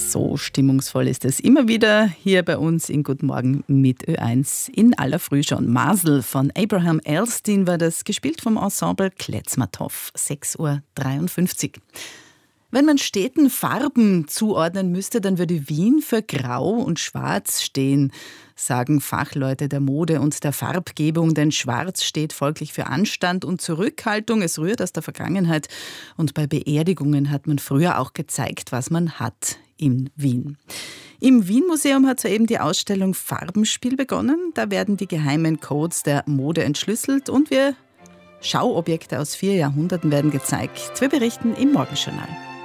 So stimmungsvoll ist es immer wieder hier bei uns in Guten Morgen mit Ö1 in aller Früh schon. Masel von Abraham Elstein war das, gespielt vom Ensemble Kletzmatov, 6:53 Uhr. Wenn man Städten Farben zuordnen müsste, dann würde Wien für Grau und Schwarz stehen, sagen Fachleute der Mode und der Farbgebung, denn Schwarz steht folglich für Anstand und Zurückhaltung. Es rührt aus der Vergangenheit und bei Beerdigungen hat man früher auch gezeigt, was man hat in Wien. Im Wien-Museum hat soeben die Ausstellung Farbenspiel begonnen. Da werden die geheimen Codes der Mode entschlüsselt und Schauobjekte aus 4 Jahrhunderten werden gezeigt. Wir berichten im Morgenjournal.